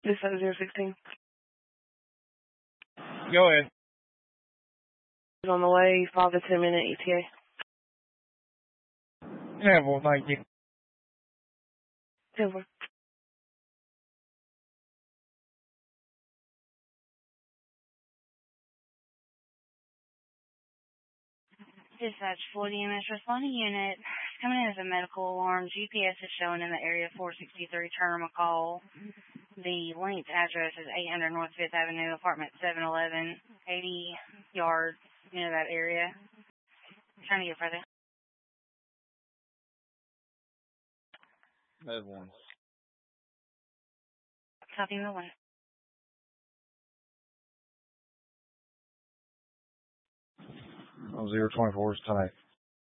This 7016. Go ahead. On the way, 5 to 10 minute ETA. Yeah, well, thank you. 10-4. Dispatch 40 EMS responding unit. Coming in as a medical alarm. GPS is showing in the area 463 Turner McCall. The linked address is 800 North 5th Avenue, apartment 711, 80 yards, that area. Trying to get further. There's one. Copying the one. 024 is tonight.